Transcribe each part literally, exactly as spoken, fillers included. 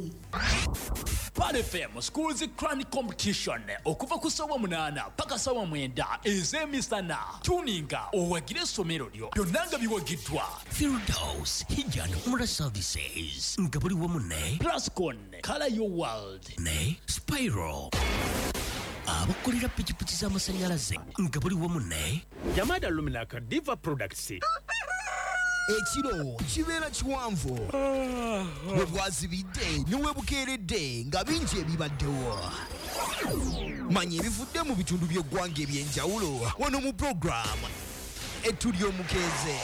Pan F M Schools Crown Competition okuva ku sawa munana paka sawa mwenda ezemisana tuninga owagire somero lyo byonanga biwagiddwa Firdaus Hijjan Umrah Services ngabuli wamune Plascon Color Your World ne Spiral abakolera pikipiki z'amasanyalaze ngabuli wamune Yamada Luminaca Diva Products ekiro kibeera kiwanvu bwe bwazibidde niwe bukeeredde nga bingi ebibaddewo manya ebivudde mu bitundu by'eggwanga ebyenjawulo wano mu programu etuli omukeeze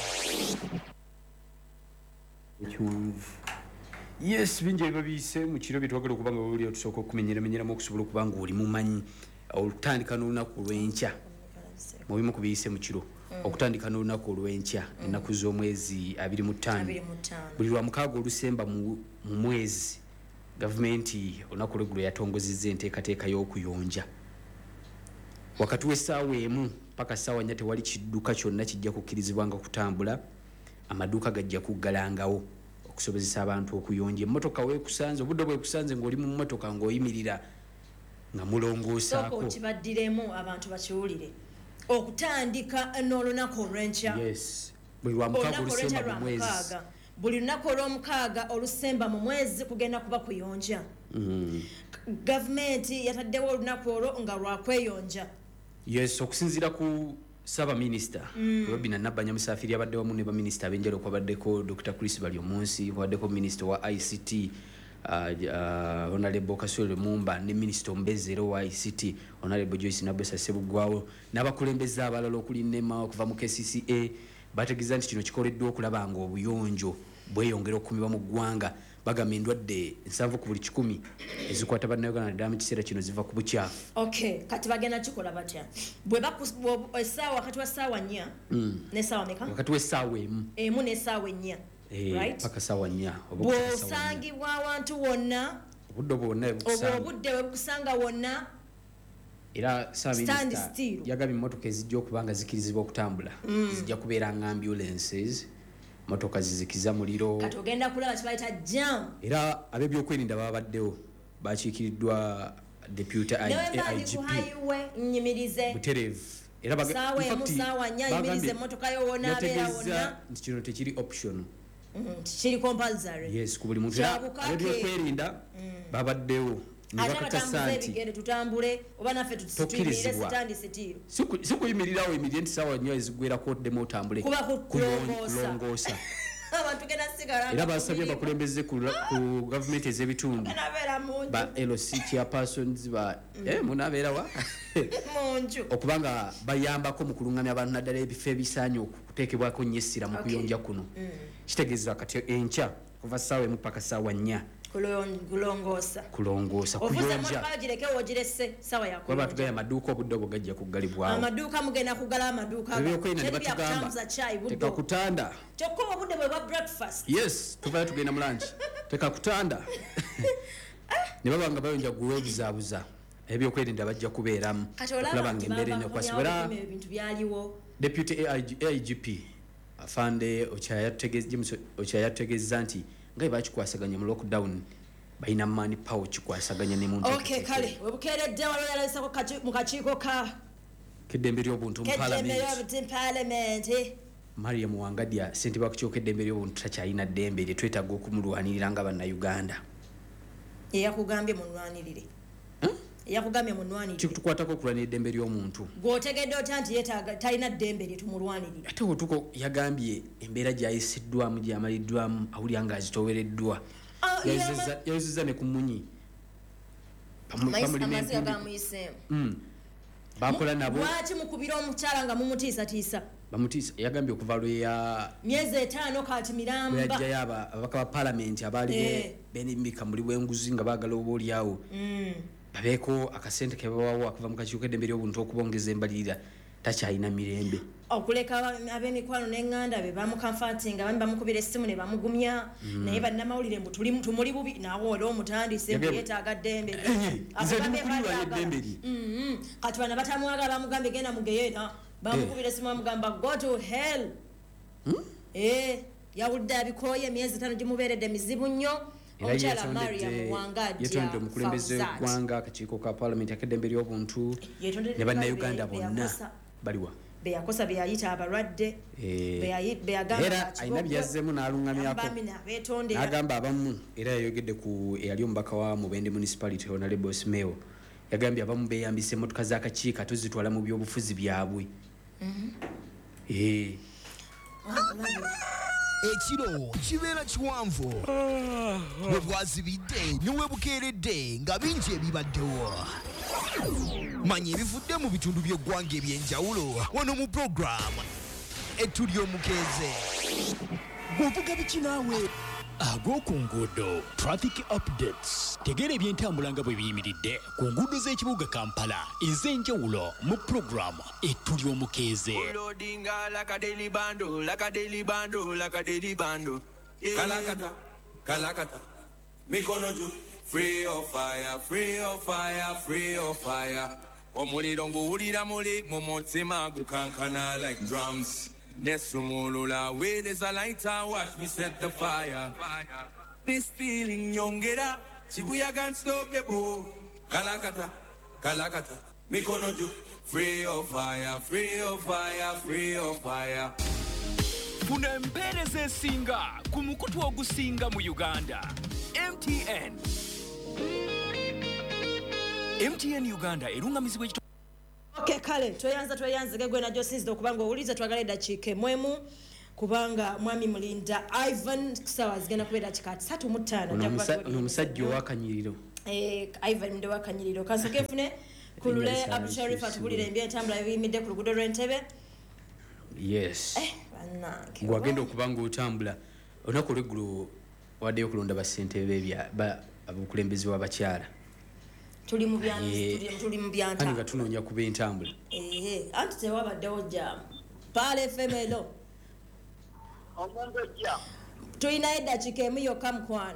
ekiwanvu yes bingi ebibabiise mu kiro byetwagala okuba nga buli otusooka okumenyeramenyeramu okusobola okuba nga oli mumanyi olutandika n'olunaku lw'enkya mu bimu ku biyise mu kiro okutandika n'olunaku olw'enkya ennaku z'omwezi abiri mu ttaano buli lwa mukaaga olusemba mu mwezi gavumenti olunaku lw'eggulo yatongozezza enteekateeka y'okuyonja wakati w'essaawa emu paka ssaawa nnya tewali kidduka kyonna kijja kukkirizibwanga kutambula amaduuka gajja kuggalangawo okusobozesa abantu okuyonja emmotoka weekusanze obudde bwekusanze ng'oli mu mmotoka ng'oyimirira nga mulongoosaako kibaddiremu abantu bakiwulire okutandika n'olunaku olw'enkya yes buli lwa mukaaga olusemba mu mwezi buli lunaku olw'omukaaga olusemba mu mwezi kugenda kuba kuyonja gavumenti yataddewo olunaku olwo nga lwakweyonja yes okusinziira ku Saba Minister Robina Nabanya Musafiri abadde wamu ne ba minister abenjalo kwabaddeko Doctor Chris Balyomunsi kwabaddeko minister wa I C T Uh, uh, Honorable Kasole Mumba ne Minister Mbezero wa I C T Honorable Joyce Nabesa Sebugwawo n'abakulembeza abalala okuli Nema okuva mu K C C A bategeeza nti kino kikoleddwa okulaba nga obuyonjo bweyongera okukumibwa mu ggwanga bagamba endwadde nsanvu ku buli kikumi ezikwata bannayuganda naddala mu kiseera kino ziva ku bukyafu okay kati bagenda kikola batya bwe essaawa wakati wa ssaawa nnya n'essaawa meka wakati w'essaawa emu emu n'essaawa ennya right paka sawa nya bw'osangibwa awantu wonna obudde bwonna obudde bwebukusanga wonna era Minister yagabye emmotoka ezijja okuba nga zikirizibwa okutambula zijja kubeera nga ambulances motoka zizikiza muliro kati ogenda kulaba kibayita jam era ab'ebyokwerinda babaddewo bakiikiriddwa deputy I G P nyimirize Buterevu era bagamba musaawa nya yimirize emmotoka yo wona abeera wonna nti kino tekiri optional kiri compulsory yes kubuli muntu era ab'ebyokwerinda babaddewo Nibakatasante tutambule oba naffe tutuyimirire sitandi sitiro sikuyimirirawo emirye nti sawa nnyo ezigwera ko demo otambule kuba kulongoosa abantu genda sigala era basabye bakulembeze ku government ez'ebitundu ba L C chairpersons ba eh munabeera wa munju okubanga bayambako mu kulungamya abantu naddala ebifo ebisaanye okuteekebwako nnyo essira mu kuyonja kuno kitegeeza kati enkya kuva ssaawa emu paka ssaawa nnya kulongoosa kulongoosa kuyonja waba tugaya amaduuka obudde obwo gajja kuggalibwawo amaduuka mugenda kuggala amaduuka ebyokwerinda ne batugamba teka kutanda kyokka obudde bwe bwa breakfast yes tuvayo tugenda mu lunch teka kutanda ne baba nga bayonja gulobuzaabuza ebyokwerinda bajja kubeeramu okulaba nga embeera enekwasibwa ebintu byaliwo deputy A I G P afande okyayategeeza nti nga bakikwasaganya mu lockdown balina money power kikwasaganya ne muntu okay kale webukeredde walo yalesako mu kakiiko ka keddembe ly'obuntu mu parliament Mariam Wangadia ssentebe w'akakiiko k'eddembe ly'obuntu takyalina ddembe lye twetaaga okumulwanirira nga bannayuganda eyakugambye munwanirire yakugambye munwanirire kitukwatako okulwanira eddembe ly'omuntu gw'otegedde otya nti yeetaaga talina ddembe lye tumulwanirire ate otuko yagambye embeera gy'ayisiddwamu gy'amaliddwamu awulira nga azitowereddwa yayozezza ne ku munyi amazzi agamuyiseemu bakola nabo lwaki mukubira omukyala nga mumutiisatiisa bamutiisa yagambye okuva lweya myezi etaano kati miramba yajjayo ababaka ba palamenti abaali benimika muli bw'enguzi nga baagala oba olyawo babeeko akasente ke babawo akuva mu kakiiko k'eddembe ly'obuntu okubongeza embalirira takyalina mirembe okuleka ab'emikwano n'eŋŋanda be bamukamfatinga bami bamukubira essimu ne bamugumya naye bannamawulire mbu tumuli bubi naawe oli omutandise mbu yeetaaga ddembe kati bana batamwaga bamugambye genda mugeyeena bamukubira essimu bamugamba go to hell yawulidde abikooye emyezi etaano gimubeeredde mizibu nnyo omukyala Mariam Wangadya yetondedde omukulembeze w'eggwanga akakiiko ka paalamenti akeddembe ly'obuntu ne bannayuganda bonna baliwa beyakosa beyayita abalwadde era alina byazzeemu n'aluŋŋamyako n'agamba abamu era yayogedde ku eyali omubaka wa Mubende municipality Honorable Smeo yagambye abamu beeyambisa emmotoka z'akakiiko ate zitwala mu byobufuzi byabwe. ekiro kibeera kiwanvu bwe bwazibidde niwe bukeeredde nga bingi ebibaddewo. Manya ebivudde mu bitundu by'eggwanga eby'enjawulo wano mu puroguramu Ettu ly'Omukeeze. bw'ovuga biki naawe ag'oku nguudo traffic updates tegeera ebyentambula nga bwe biyimiridde ku nguudo z'ekibuga Kampala ez'enjawulo mu puroguramu Ettu ly'Omukeeze. Loadinga like a daily bando, like a daily bando, like a daily bando. Yeah. Kalakata, kalakata, mikono juu. Free of fire, free of fire, free of fire. Omuliro nguwulira muli mu mutima gukankana like drums. Nesumulula where there's a lighter, watch me set the fire. This feeling nyongera, chibuyaga unstoppable. Kalakata, kalakata, mikono juu. Free of fire, free of fire, free of fire. Funa empeereza esinga ku mukutu ogusinga mu Uganda. M T N. M T N Uganda erungamizibwa ekito. Okay, kale tweyanza tweyanzike gwe najjo sizza okubanga owuliza twagala eddakiika mwemu kubanga mwami Mulinda Ivan sawa zigenda kubeera kikati satu mu ttaano. Ono omusajja ow'akanyiriro. Eh, Ivan ndi w'akanyiriro kansoke fune kulule Abdusharif atubulira ebyentambula ebiyimidde ku luguudo lw'Entebbe. Yes. Eh, bannange. Gwagenda okuba ng'otambula olunaku olw'eggulu waddeyo okulonda bassentebe bya abakulembeze w'abakyala. Tuli mu byantu tuli mu byanta. Ani nga tunoonya kuba entambula. Eh, anti tewabaddewo jjaamu. Paala F M elo. Omuntu ojja. Tulina eddakiika emu yokka mukwano.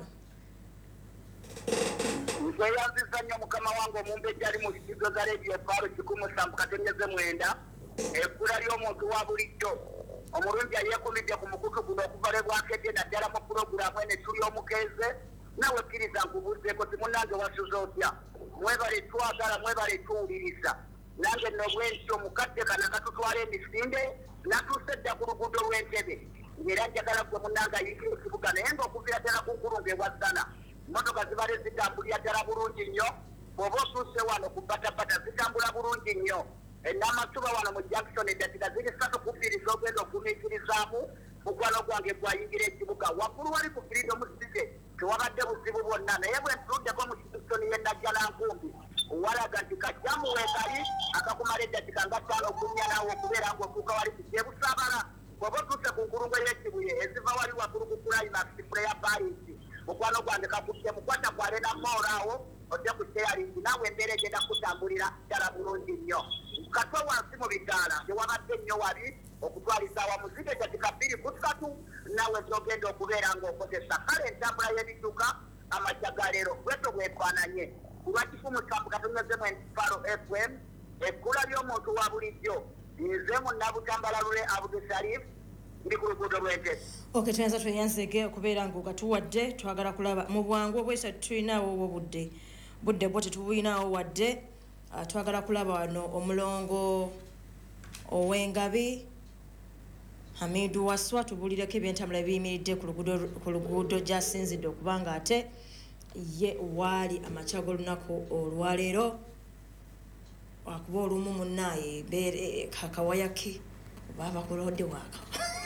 Nkweyanziza nnyo mukama wange omumbejja ali mu studio za radio efaalo kikumi musanvu katonyeze mwenda ekkula ly'omuntu wa bulijjo omulungi yeekumidde ku mukutu guno okuva lwe bwakedde naddala mu pulogulaamu eno Ettu ly'Omukeeze nawe kkiriza nkubuuzeeko ti munnange wasuza otya mwebale twagala mwebale tuwuliriza nange nno bwentyo mukadde kana katutwala emisinde natuuse dda ku luguudo lw'Entebbe ng'era njagala gwe munnange ayitira ekibuga naye ng'okuviira ddala ku nkulungu ewassana motoka zibale zitambulira ddala bulungi nnyo bw'oba otuuse wano ku batabata zitambula bulungi nnyo n'amasuba wano mu Jackson eddakiika ziri ssatu ku bbiri z'ogenda okumiikirizaamu mukwano gwange gwayingira ekibuga waggulu wali ku Freedom City tewabadde buzibu bwonna naye bwe ntuddeko mu Kingston ye Najjalankumbi walaga nti kajjamuweekali akakumala eddakiika nga ttaano okunnya naawe okubeera ng'otuuka wali ku Kyebusaabala bw'oba otuuse ku nkulungu ey'ekibuye eziva wali waggulu ku Climax Prayer Palace mukwano gwange kakutte mukwata kwale na moolaawo ojja ku kyeyalingi naawe embeera egenda kutambulira ddala bulungi nnyo katwe wansi mu bitaala tewabadde nnyo wali okutwaliza awamu zige eddakiika bbiri ku ssatu naawe z'ogenda okubeera ng'okozesa kale entambula y'ebidduka amajja ga leero bwetyo bwefaananye ku lwa kikumi musanvu katonyezemu Ensipalo F M ekkula ly'omuntu wa bulijjo nze munnabutambala lule Abdusharif ndi ku luguudo lw'Entebbe. Okay, tuyanza tweyanzike okubeera ng'ogatuwadde twagala kulaba mu bwangu obwesa tulinawo obudde budde bwo tetubulinawo wadde uh, twagala kulaba wano omulongo ow'Engabi Hamidu Waswa tubulireko ebyentambula ebiyimiridde ku luguudo ku luguudo gy'asinzidde okubanga ate ye waali amakya g'olunaku olwaleero wakuba olumu munnaaye beere kakawayaki baba kulodde waka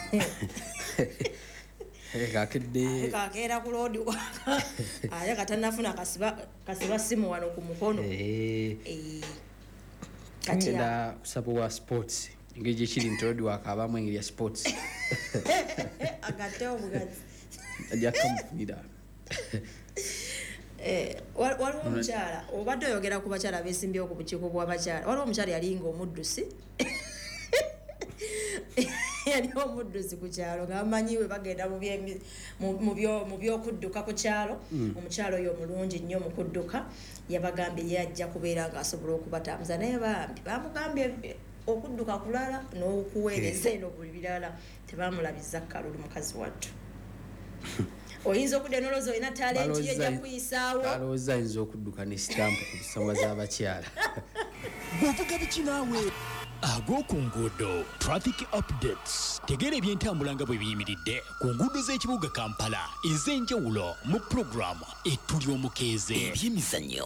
kakedde kakeera ku lodi waka ate katanafuna kasiba kasiba simu wano ku mukono eh kati ya kusaba wa sports engeri gyekiri nti lodi waka abamu engeri ya sports agate obugazi ajakamufunira eh waliwo omukyala obadde oyogera ku bakyala beesimbyewo ku bukiiko bw'abakyala waliwo omukyala yalinga omuddusi yali omuddusi ku kyalo ng'amanyiwe bagenda mu byokudduka ku kyalo omukyalo oyo omulungi nnyo mu kudduka yabagambye ye ajja kubeera ng'asobola okubatambuza naye bambi bamugambye okudduka kulala n'okuweereza eno buli birala tebamulabiza kalulu mukazi wattu oyinza okudda noloza olina talenti yo ejja kuyisaawo balowooza ayinza okudduka ne sitampu ku nsonga z'abakyala bw'ovuga biki naawe ag'oku nguudo traffic updates tegeera ebyentambula nga bwe biyimiridde ku nguudo z'ekibuga kampala ez'enjawulo mu puroguramu ettuli omukeeze ebyemizannyo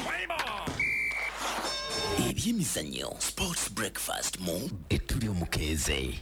ebyemizannyo sports breakfast mu ettuli omukeeze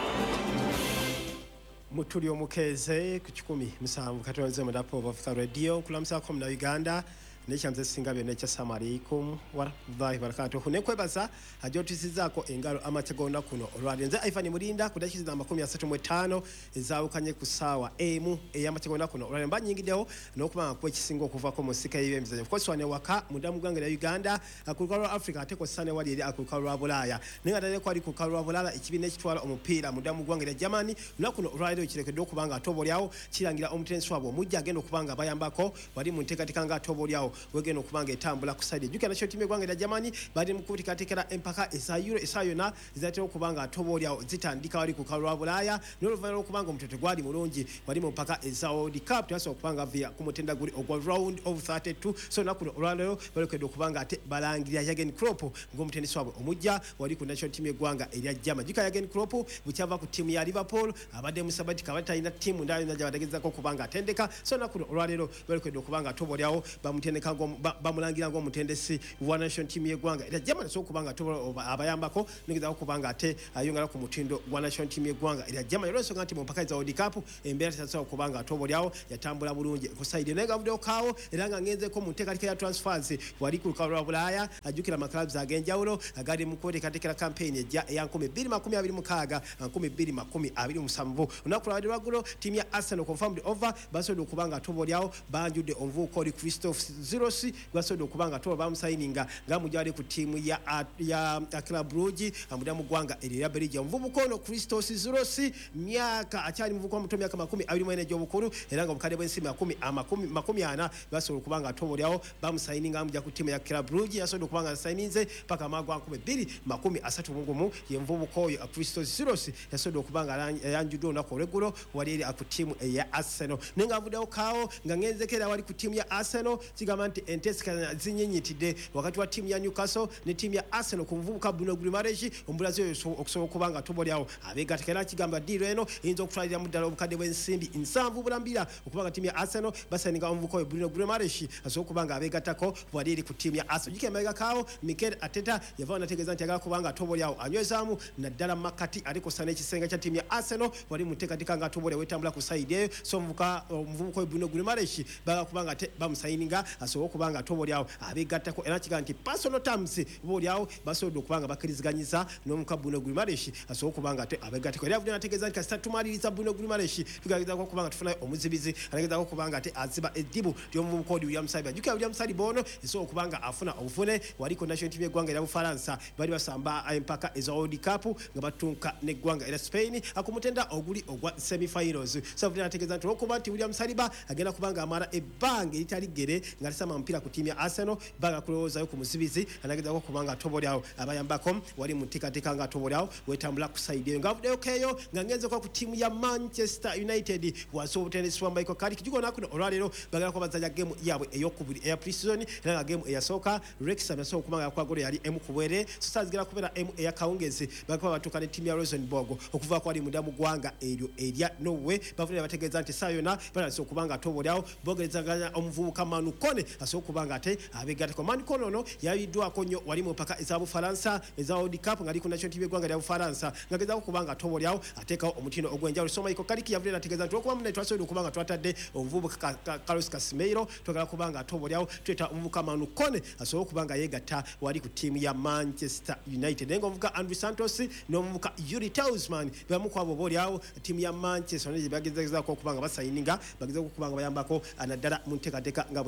mutuli omukeeze ku kikumi musanvu katonze mu Dapper of Africa Radio kulamusako mu Uganda nekyamze singa byonna ekyassalamu alaikum warahmatullahi wabarakatuh nekwebaza ajotisizako engalo amategonda kuno olwali nze Ivan Mulinda ku dakika amakumi asatu mu ttaano ezaawukanye ku ssaawa emu ey'amategonda kuno olwali mbanyingidewo n'okubanga kuba ekisinga okuvako mu nsika y'ebyemizannyo kukoswane waka munda mu ggwanga lya Uganda ku lukalu lwa Africa ate kosane wali eri ku lukalu lwa Bulaaya naye nga ddala kwali ku lukalu lwa Bulaaya ekibiina ekitwala omupiira munda mu ggwanga lya Germany lunaku kuno olwaleero kirekeddwa okubanga atobolyawo kirangira omutensi wabwe omujja agenda okubanga abayambako wali mu nteekateeka nga atobolyawo wegeno kubanga etambula ku side ejukira nakyo timu egwanga lya Germany bali mu kubitikatekera empaka eza euro esa yona zitera okubanga atobolyawo zitandika wali ku kalwa Bulaaya n'oluvannyuma okubanga omutete gwali mulungi wali mu mpaka eza World Cup tyaso okubanga via ku mutenda guli ogwa round of thirty-two so nakuno olwaleero balekedde okubanga ate balangirira Jurgen Klopp ng'omutendesi wabwe omujja wali ku national team egwanga erya Germany jukira Jurgen Klopp bukyava ku timu ya Liverpool abadde mu sabati kabatalina timu ndali naja badagezako okubanga atendeka so nakuno olwaleero balekedde okubanga atobolyawo bamutendeka bamulangira ngo omutendesi wa national team y'eggwanga era Germany so kubanga tobola abayambako nigeza okubanga ate ayongera ku mutindo wa national team y'eggwanga era Germany lwensonga nti mu mpaka za World Cup embeera tasobola kubanga tobolyawo yatambula bulungi ku side nenga video kawo era nga ngenzeko mu nteekateeka ya transfers wali ku lukalu lwa Bulaaya ajjukira amakilabs ag'enjawulo agali mu kweteekateekera campaign ejja eya nkumi bbiri makumi abiri mu mukaaga nkumi bbiri makumi abiri mu musanvu olunaku lwabadde lwaggulo tiimu ya Arsenal confirmed over basobodde okubanga tobolyawo banjudde omuvubuka oli Christophe Zirosi gwasodo okubanga toba bamusayininga nga mujali ku timu ya ya Club Brugge amuda mu gwanga erya Belgium mvubuko ono Christos Zirosi myaka akyali mvubuko muto myaka makumi abiri mu ena gy'obukulu era nga obukadde bw'ensi makumi amakumi makumi ana basobola okubanga tobolyawo bamusayininga amuja ku timu ya Club Brugge yasodo okubanga sayininze paka amagwa nkumi bbiri makumi asatu mu gumu ye mvubuko oyo Christos Zirosi yasodo okubanga yanjudde olunaku olweggulo wali eri ku timu eya Arsenal nenga avuddewo kawo nga ngenzekera wali ku timu ya Arsenal kigamba nti entesika zinyinyitidde wakati wa timu ya Newcastle ne timu ya Arsenal ku muvubuka Bruno Guimaraes ombulazi oyo okusobola okubanga tobolyawo abeegatekera kigamba ddiiro eno eyinza okutwalira mu ddala obukadde bw'ensimbi nsanvu bulambira okubanga timu ya Arsenal basayininga omuvubuka oyo Bruno Guimaraes asobola okubanga abeegattako bwali eri ku timu ya Arsenal jikira emabega kawo Mikel Arteta yavaawo nategeeza nti agala kubanga tobolyawo anywezaamu naddala makati alikosa n'ekisenge kya timu ya Arsenal wali mu nteekateeka nga tobolyawo etambula ku sayidi eyo so omuvubuka oyo Bruno Guimaraes bagala kubanga ate bamusayininga asobola okubanga tobolyawo abeegattako era kiga nti personal terms boolyawo basobodde okubanga bakkiriziganyiza n'omuka Bruno Guimaraes asobola okubanga ate abeegattako era avudde nategeeza nti kasita tumaliriza Bruno Guimaraes tugeragezako okubanga tufunayo omuzibizi ategezako okubanga ate aziba eddibu ly'omuvubuka oli William Saliba jukira William Saliba ono esobola okubanga afuna obufune waliko national team y'eggwanga erya Bufalansa bali basamba empaka eza World Cup nga batunka n'eggwanga erya Spain akumutenda oguli ogwa semi-finals so avudde nategeeza nti olwokuba nti William Saliba agenda kubanga amala ebbanga eritali ggere nga alisama mpira ku timu ya Arsenal baga kulowoozayo ku muzibizi anagezako kubanga atobolyawo abayambako wali mu nteekateeka nga atobolyawo wetambula ku sayidi eyo nga avuddeyo keeyo nga ngenzeko ku timu ya Manchester United wansi obutendesi wa Michael Carrick jugo nakuno olwaleero bagala ko bazanya game yaabwe ey'okubiri eya pre-season era nga game eyasooka Wrexham yasobola okubanga yakwagolo yali emu ku bwere so saazigera kubeera emu eya kawungezi bagakuba batuuka ne timu ya Rosenborg okuvaako ali munda mu ggwanga eryo erya Norway bavudde bategeeza nti saa yonna balasa okubanga atobolyawo bogerezaganya omuvubuka Manu Kone asobola okubanga ate abeegattako Manu Kone ono yabiddwako nnyo wali mu mpaka eza Bufalansa eza World Cup nga ali ku national team y'eggwanga lya Bufalansa nga gezaako okubanga atobolyawo ateekawo omutindo ogw'enjawulo so Michael Carrick yavudde nategeeza nti okuba munne twasobola okubanga twatadde omuvubuka Carlos Casemiro twagala kubanga atobolyawo tweta omuvubuka Manu Kone asobola okubanga yeegatta wali ku tiimu ya Manchester United naye nga omuvubuka Andrew Santos n'omuvubuka Yuri Tielemans bebamu ku abo boolyawo tiimu ya Manchester United bagezagezaako okubanga basayininga bagezaako okubanga bayambako naddala mu nteekateeka nga bwetambula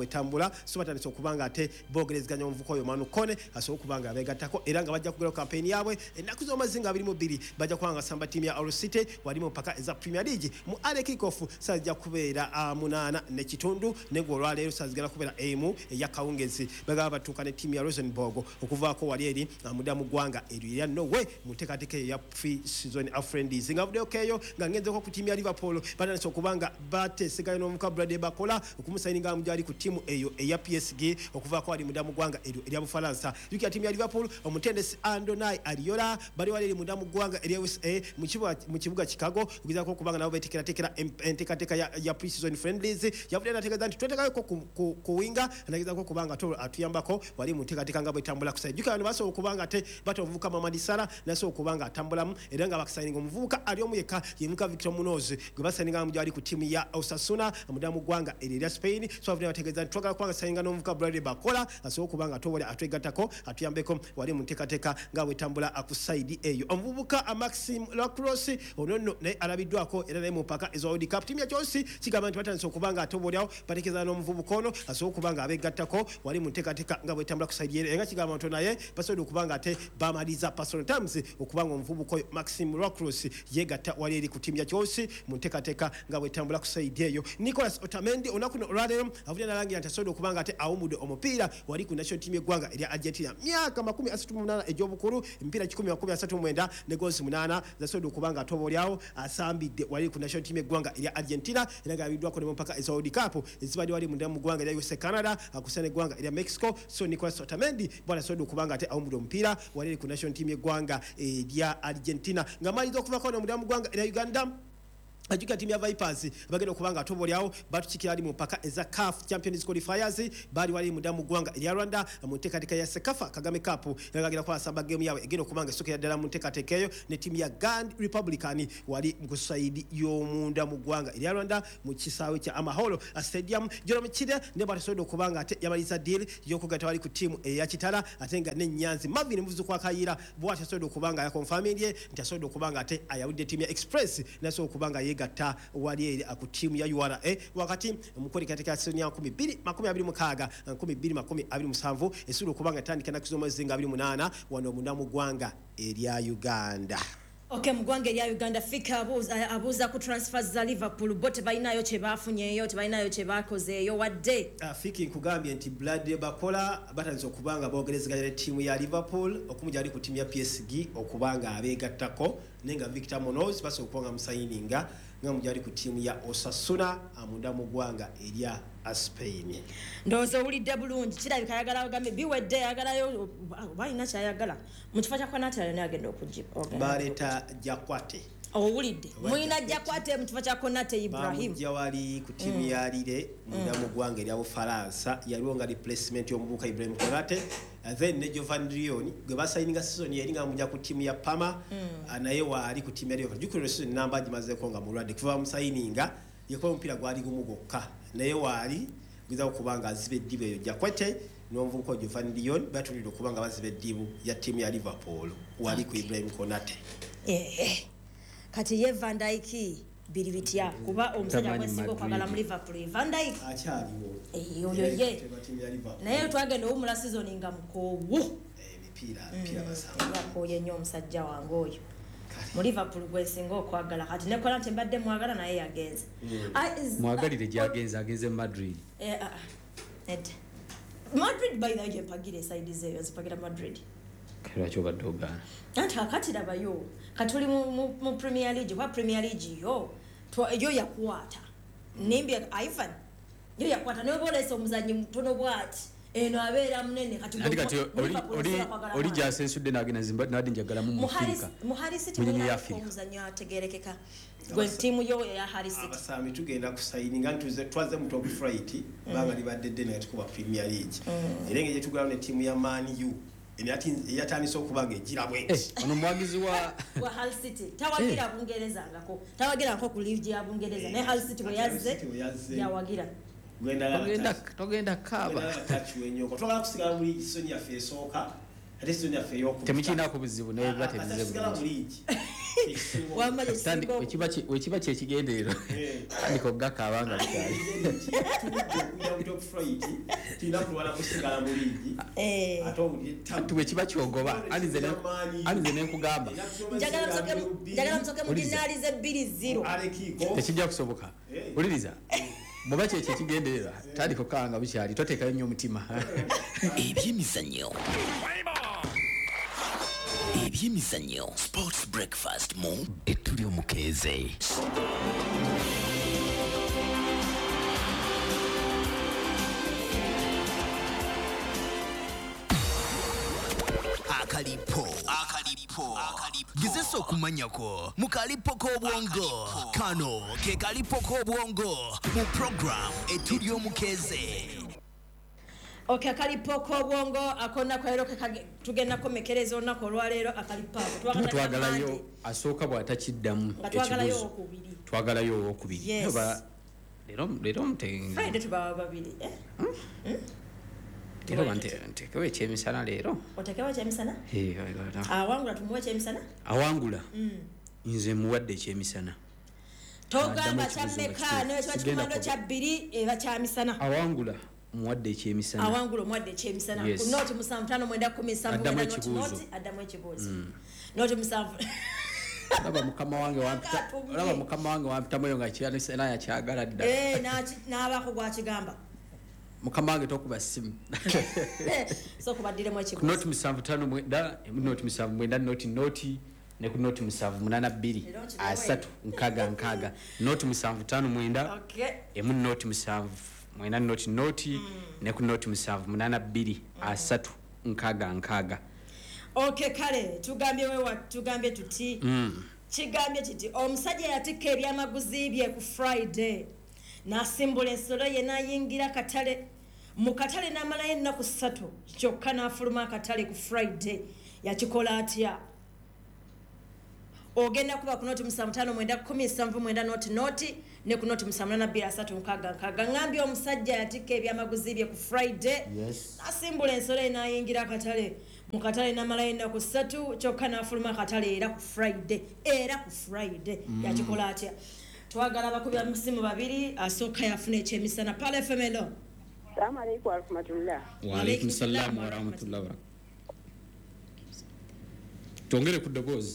Kampala so batandise okubanga ate bogerezganya omuvuko oyo Manu Kone aso okubanga abegattako era nga bajja kugera campaign yaabwe ennaku z'omazinga abiri mu bbiri bajja kubanga samba timu ya All City walimu mpaka eza Premier League mu ale kick-off sajja kubeera uh, munana ne kitundu nego olwaleero sajja kubeera emu eya kawungezi bagaba batuuka ne timu ya Rosenborg okuvaako wali eri uh, mudamu gwanga erya nowe muteekateeka ya pre-season of friendlies nga budde okeyo nga ngenzeko ku timu ya Liverpool batandise okubanga bateeseganya n'omuka Brady Bakola okumusayininga mujali ku timu eyo eya P S G okuvaako wali mudamu gwanga erya Bufaransa yuki ya timu ya Liverpool omutendesi Andonai Ariola bali wali mudamu gwanga erya U S A mu kibuga mu kibuga Chicago kugizako kubanga nabo betekera tekera entekateka ya, ya pre-season friendlies yavude nategeeza nti twetekayo ko ku, ku winga anagizako kubanga to atuyambako wali mu ntekateka nga bwetambula kusai juka bano baso okubanga te batovuka Mamadi Sala naso okubanga atambulamu era nga bakisayininga omuvubuka ali omuyeka yemuka Victor Munoz gwe basayininga mu jali ku timu ya Osasuna mudamu gwanga erya Spain so avude nategeeza nti twagala kubanga sayininga n'omuvubuka Brady Bakola aso okubanga to wali atwegatako atuyambeko wali mu ntekateka nga bwetambula akusaidi eyo omuvubuka Maxime Lacrosse onono ne alabiddwako era ne mu paka ezo World Cup timu ya Chelsea kigamba nti batandise okubanga atobolyawo batekezana n'omuvubuka ono aso okubanga abegattako wali mu ntekateka nga bwetambula kusaidi ere nga kigamba nti naye basobola okubanga ate bamaliza personal terms okubanga omuvubuka oyo Maxime Lacrosse yegatta wali eri ku timu ya Chelsea mu ntekateka nga bwetambula kusaidi eyo Nicolas Otamendi onakuno olwaleero avude nalangira nti asobola okubanga ate awumudde omupiira wali ku national team y'eggwanga erya Argentina myaka makumi asatu mu munaana egy'obukulu emipiira kikumi makumi asatu mu mwenda ne goozi munaana zasobola okubanga atobolyawo asambidde wali ku national team y'eggwanga erya Argentina era nga abiddwako ne mu mpaka eza World Cup ezibadde wali munda mu ggwanga erya U S A Canada akusana eggwanga erya Mexico so Nicolas Otamendi bwana asobola okubanga ate awumudde omupiira wali ku national team y'eggwanga erya Argentina nga maliza okuvako ne munda mu ggwanga erya Uganda Ajuka timu ya Vipers bagenda okubanga atobolyawo batuchikira ali mu mpaka eza C A F Champions Qualifiers bali wali mudamu gwanga erya Rwanda mu ntekateka ya Sekafa Kagame Cup yagagenda kwa samba game yawe egenda okubanga esokera ddala mu ntekateka eyo ne timu ya Gand Republican wali mu kusaidi y'omunda mu gwanga erya Rwanda mu kisaawe kya Amahoro Stadium Jerome Chide ne batasodo okubanga ate yamaliza deal y'okugata wali ku timu eya Kitala ate nga ne Nyanzi Marvin Muvuzu kwa Kayira bwata sodo okubanga ya confirming nti asodo okubanga ate ayawudde timu ya Express naso okubanga ye gata wali eri ku timu ya U R A wakati mukoli katika season ya kumi na mbili makumi abiri mukaaga kumi na mbili makumi abiri musanvu esuru kubanga tandika nakuzo mwezi nga abiri munana wano mundamu gwanga erya Uganda. Okay, mugwange erya Uganda fika abuza abuza ku transfers za Liverpool bote balinayo kye bafunyeyo tebalinayo kye bakozeeyo wadde afiki nkugambye nti Brady Bakola batanze okubanga bogerezeganya ne timu ya Liverpool okumuja ali ku timu ya P S G okubanga abegattako nenga Victor Munoz baso okuwanga musayininga nga mujali ku timu ya Osasuna amunda mu gwanga erya Spain. Ndozo ulidde bulungi kirabika yagala bagambe biwedde yagalayo balina kyayagala mu kifo kya Konate ne agenda okujiba baleta Jakwate owulidde mwina Jakwate mu kifo kya Konate Ibrahim jawali ku timu ya Lille munda mu gwanga erya Bufaransa yalonga replacement y'omubuka Ibrahim Konate then ne Jovan Rion gwe basayininga season yeri nga mujja ku timu ya Parma naye wali ku timu ya Liverpool jukiro season namba jimaze ko nga mulwadde kuva musayininga yakola mpira gwali gumugokka naye wali biza okubanga azibe dibu eyo Jakwate n'omuvubuka Jovan Rion batulira okubanga bazibe dibu ya timu ya Liverpool wali ku Ibrahim Konate eh kati ye Van Dijk biri bitya kuba omusajja kwesigo kwagala mu Liverpool Van Dijk akyaliwo eh oyo ye naye twagenda omula season nga mukowu eh mipira mipira basanga yakoye nnyo omusajja wange oyo mu Liverpool gwesinga okwagala kati ne kola tembadde mwagala naye yagenze mwagalire gyagenze agenze Madrid eh ed Madrid by the way pagire side zeyo zipagira Madrid kera kyo badoga anti akati dabayo katuli mu, mu Premier League kwa Premier League yo to yo yakwata nimbi Ivan yo yakwata no bolesa omuzanyi mutono bwati eno abeera munene kati kati oli oli oli jase sudde nagina Zimbabwe nadi njagala mu Afrika mu Harris timu ya omuzanyi ategerekeka gwe timu yo ya Harris abasami tugenda kusayininga ntuze twaze mu top flight banga libadde dene tukuba Premier League erenge je tugala ne timu ya Man U Eniati yatandise okubanga ejira bweti ono mwagizi wa wa Hull City tawagira bungereza ngako tawagira nko ku league ya bungereza ne Hull City bwe yazze yawagira gwenda togenda kaba tachi wenyoko togala kusigala muri Sonia Fesoka ate Sonia Feyoku temikina ku bizibu ne batebizibu sigala muri wamba Tandi wekiba wekiba kye kigenderero. Andiko gaka abanga bikali. Top Friday. Tina kulwala kusigala mu ligi. Eh. Ato tuwe kiba kyogoba alize ne alize ne kugamba. Njagala msoke njagala msoke mu dinalize bbiri zero. Tekijja kusoboka. Uliriza. Muba kye kye kigenderera. Tandiko kanga bikyali totekayo nnyo mutima. Ebyemizannyo. Ebyemizannyo Sports Breakfast mu Etuli Omukeeze. Akalipo akalipo gezesa okumanyako mu kalipo k'obwongo kano ke kalipo k'obwongo mu program Etuli Omukeeze. Okay, akalipo k'obwongo akonna kwero tugenda komekereza onako olwaleero akalipo ako twagalayo asooka bw'atakiddamu ekibuzo twagalayo owokubiri oba leero leero mutenga Friday tubawa babiri eh leero ntekewo ekyemisana leero otekewo ekyemisana eh awangula tumuwe ekyemisana awangula nze muwadde ekyemisana togamba kyammeka n'ekyo kikomando kya bbiri eba kyamisana awangula muwadde ekyemisana awangula muwadde ekyemisana ku noti musanvu ttaano mwenda kkumi nsanvu mwenda noti noti addamu ekibuuzo noti musanvu laba mukama wange wampita laba mukama wange wampita moyo nga kyemisana yakyagala dda eh n'abaako gwakigamba mukama wange tokuba simu so kubaddiremu ekibuuzo noti musanvu ttaano mwenda noti musanvu mwenda noti noti ne ku noti musanvu munana bbiri asatu nkaaga nkaaga noti musanvu ttaano mwenda emu noti musanvu mwena noti noti ne ku noti musanvu munana bbiri asatu nkaaga nkaaga. Okay kale tugambye wewa tugambye tuti kigambye kiti omusajja yatikka ebyamaguzi bye ku Friday n'asimbula ensolo ye n'ayingira katale mu katale n'amalayo ennaku ssatu kyokka n'afuluma akatale ku Friday yakikola atya ogenda kuba ku noti musanvu ttaano mwenda kkumi nsanvu mwenda noti noti ne ku noti musanvu na bbiri asatu nkaaga nkaaga ngambye omusajja yatikka ebyamaguzi bye ku Friday n'asimbula ensolo ye n'ayingira akatale mu katale n'amalayo ennaku ssatu kyokka n'afuluma akatale era ku Friday era ku Friday yakikola atya twagala abakubi amusimu babiri asooka yafuna ekyemisana Pala F M L. Assalamu alaykum wa rahmatullah. Wa alaykum salaam wa rahmatullah. Tongere ku dogozi.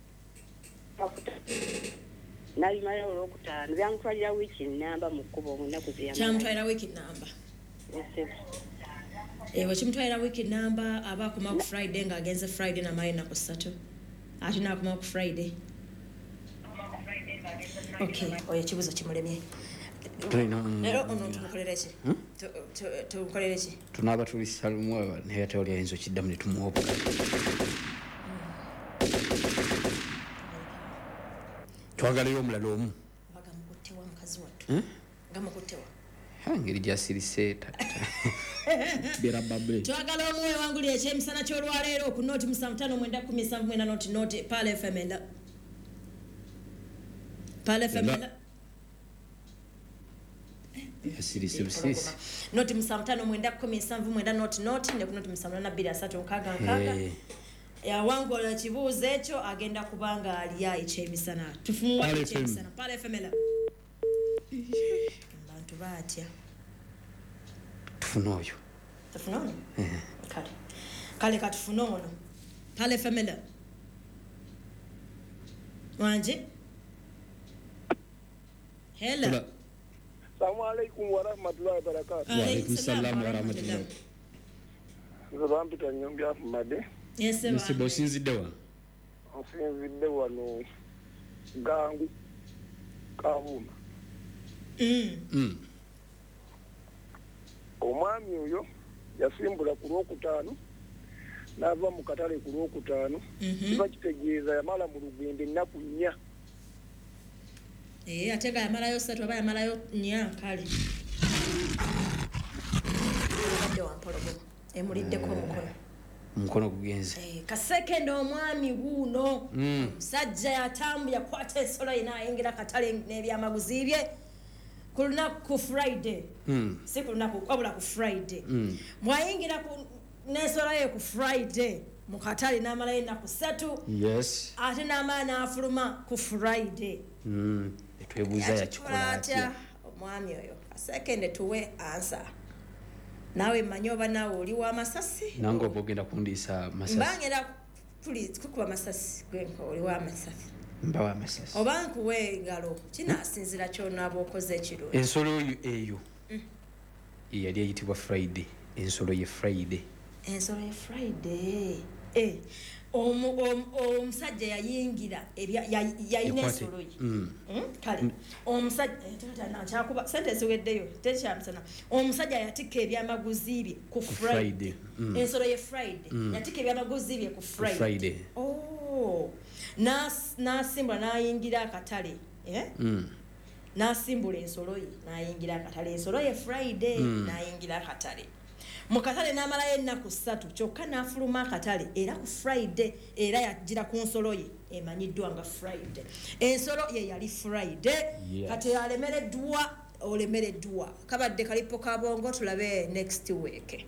Nali mara olwokutaano byamutwalira wiiki namba mu kkubo mu nnaku ziyama. Kyamutwalira wiiki namba. Yes. Ewe kimutwalira wiiki namba aba akoma ku Friday ng'agenze Friday n'amalayo ennaku ssatu. Ate n'akoma ku Friday. Okay, oya kibuzo kimulemye. Lero ono tumukolera ki? Tumukolera ki? Tunaba tulisalumwa ne yatawali enzo kiddamu ne tumuwopa. Twagalayo omulala omu. Baga mukuttewa mukazi wattu. Nga mukuttewa. Ngeri gyasirise tata. Bera babbe. Twagala omuwe wanguli ekyemisana ky'olwaleero ku noti musanvu ttaano mwenda kkumi nsanvu mwenda noti noti Pala F M L. Pala F M L. Yasirise busisi. Noti musanvu ttaano mwenda kkumi nsanvu mwenda noti noti ne ku noti musanvu na bbiri asatu nkaaga nkaaga. Ya wangu wala kibuuzo ekyo agenda kubanga aliya ekyemisana tufumuwa ekyemisana Pala F M L. Bantu batya tufuna oyo tufuna ono kale kale katufuna ono Pala F M L. Wanje hello. Assalamu alaykum wa rahmatullahi wa barakatuh. Wa alaykum salaam wa rahmatullahi. Nzabambita nyombi afumade. Yes, sir. Mr. Bosinzidewa. Osinzidewa no gangu kavuma. Mm. Mm. Omwami oyo yasimbula ku lwokutaano n'ava mu katale ku lwokutaano kiba kitegeeza yamala mu lugendo ennaku nnya. Eh ate ga yamalayo ssatu aba yamalayo nnya kale. Obadde wampologoma emuliddeko omukono. Mukono gugenze. Eh kasekendo omwami wuuno musajja yatambu yakwata ensolo ye n'ayingira katale n'ebyamaguzi bye ku lunaku Friday. Si ku lunaku wabula ku Friday. Mwayingira ku n'ensolo ye ku Friday mu katale n'amala ennaku ssatu yes ate n'amala n'afuluma ku Friday mm etwebuuza yakikola atya omwami oyo asekende tuwe answer nawe manyo oba nawe oli wa Masasi nange oba ogenda kundiisa Masasi mbangera kukuba Masasi gwenko oli wa Masasi mba wa Masasi oba nkuwe ngalo kinasinzira ky'onaaba okoze ekirungi ensolo eyo yali eyitibwa Friday ensolo ye Friday ensolo ye Friday eh omusajja yayingira yayina ensolo ye kale omusajja kyakuba sente ziweddeyo tekyamisana omusajja yatikka ebyamaguzi bye ku Friday ensolo ye Friday yatikka ebyamaguzi bye ku Friday oh n'asimbula n'ayingira akatale n'asimbula ensolo ye n'ayingira akatale ensolo ye Friday n'ayingira akatale mu katale n'amalayo ennaku ssatu kyokka n'afuluma akatale era ku Friday era yagira ku nsolo ye emanyiddwa nga Friday ensolo ye yali Friday kati alemereddwa olemereddwa kabadde kalipo ka bongo tulabe next week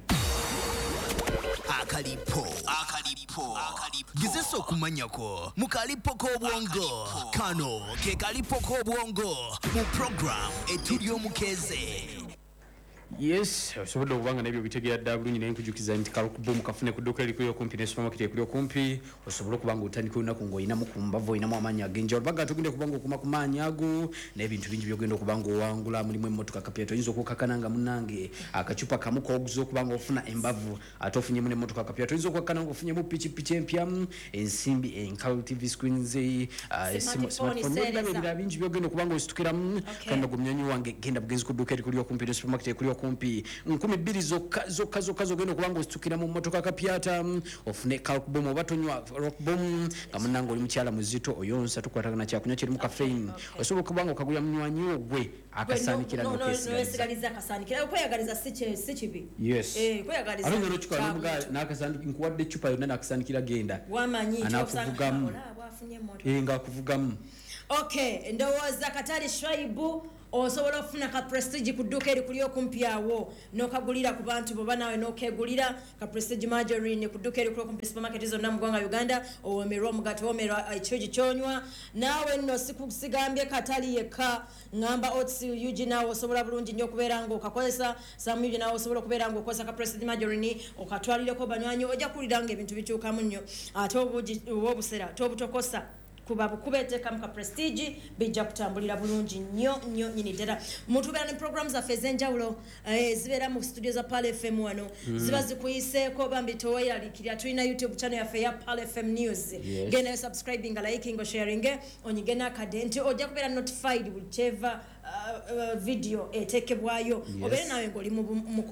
akalipo akalipo gezesa okumanyako mu kalipo k'obwongo kano ke kalipo k'obwongo mu program etuli omukeze yes osobola okubanga nebyo bitegeera ddala bulungi naye nkujukiza nti kalukubo mukafune ku dduuka erikuli okumpi ne supermarket ekuli okumpi osobola okubanga otandika olunaku ng'olinamu ku mbavu olinamu amaanyi ag'enjawulo baga tugende kubanga okuma ku maanyi ago n'ebintu bingi byogenda okubanga owangula mulimu emmotoka kapyata oyinza okukakkana nga munnange akacupa kamu k'oguza okubanga ofuna embavu ate ofunyemu n'emmotoka kapyata oyinza okukakkana nga ofunyemu pikipiki empya ensimbi enkalu tv screens smartphone ebirala bingi byogenda okubanga ositukiramu kandi ogumyanyi wange genda bugenzi ku dduuka erikuli okumpi ne supermarket ekuli kumpi nkumi bbiri zokka zokka zokka zogenda okubanga ositukira mu mmotoka kapyata ofune kalkbom oba tonywa rockbom nga munnange oli mukyala muzito oyonsa tukwatagana kyakunywa kirimu kafein osobola okubanga okagulya munywanyi ogwe akasaanikira nokesigaliza akasaanikira okweyagaliza si kibi ate ngeno kikola n'akasaanikira nkuwadde ecupa yonna n'akasaanikira genda anaakuvugamu ng'akuvugamu okay ndowooza katali Shaibu osobola okufuna ka prestige ku dduuka erikuli okumpi awo n'okagulira ku bantu boba nawe n'okegulira ka prestige margarine ku dduuka erikuli okumpi supermarket zonna mu ggwanga Uganda owomerwa omugaati owomerwa ekyogi kyonywa naawe nno sikusigambye katali yekka ngamba otsi yugi naawe osobola bulungi nnyo okubeera ng'okakozesa samu yugi naawe osobola okubeera ng'okozesa ka prestige margarine okatwalireko banywanyi ojja kuwulira ng'ebintu bikyukamu nnyo ate obubusera ate obutokosa kuba bukubeteeka mu ka prestige bijja kutambulira bulungi nnyo nnyo nyini ddala mutubeera ne programs zaffe ez'enjawulo zibeera mu studio za Pal F M wano ziba zikuyiseeko bambi toweyaliikirira tulina YouTube channel yaffe ya Pal F M News gendayo subscribing liking sharing onyige n'akadde nti ojja kubeera notified whichever video eteekebwayo obeere nawe ng'oli mu